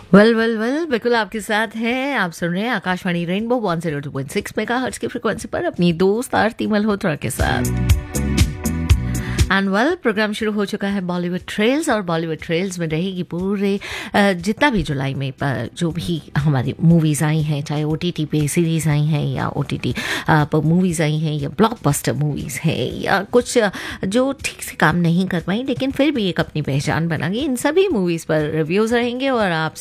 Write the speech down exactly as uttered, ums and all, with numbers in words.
Well well well बिल्कुल आपके साथ हैं। आप सुन रहे हैं Akashvani rainbow one zero two point six megahertz की फ्रिक्वेंसी पर अपनी दोस्त आरती मल्होत्रा के साथ। एंड वेल प्रोग्राम शुरू हो चुका है बॉलीवुड ट्रेल्स, और बॉलीवुड ट्रेल्स में रहेगी पूरे अ, जितना भी जुलाई में अ, जो भी हमारी मूवीज़ आई हैं, चाहे ओ टी टी पे सीरीज़ आई हैं या ओ टी टी पर मूवीज़ आई हैं या ब्लॉकबस्टर मूवीज़ हैं या कुछ अ, जो ठीक से काम नहीं कर पाई लेकिन फिर भी एक अपनी पहचान बना गई, इन सभी मूवीज़ पर रिव्यूज़ रहेंगे और आप